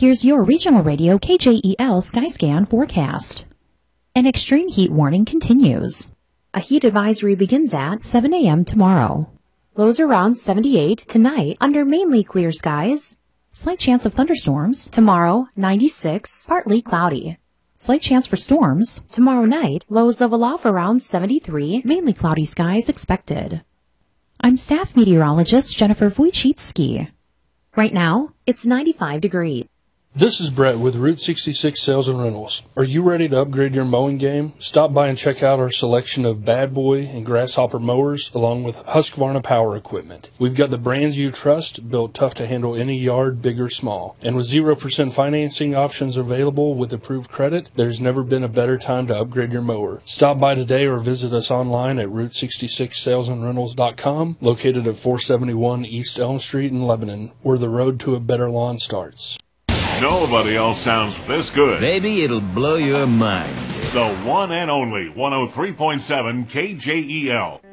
Here's your regional radio KJEL Skyscan forecast. An extreme heat warning continues. A heat advisory begins at 7 a.m. tomorrow. Lows around 78 tonight under mainly clear skies. Slight chance of thunderstorms. Tomorrow, 96, partly cloudy. Slight chance for storms. Tomorrow night, lows level off around 73, mainly cloudy skies expected. I'm staff meteorologist Jennifer Wojcicki. Right now, it's 95 degrees. This is Brett with Route 66 Sales and Rentals. Are you ready to upgrade your mowing game? Stop by and check out our selection of Bad Boy and Grasshopper mowers along with Husqvarna power equipment. We've got the brands you trust, built tough to handle any yard, big or small. And with 0% financing options available with approved credit, there's never been a better time to upgrade your mower. Stop by today or visit us online at Route66salesandrentals.com, located at 471 East Elm Street in Lebanon, where the road to a better lawn starts. Nobody else sounds this good. Baby, it'll blow your mind. The one and only 103.7 KJEL.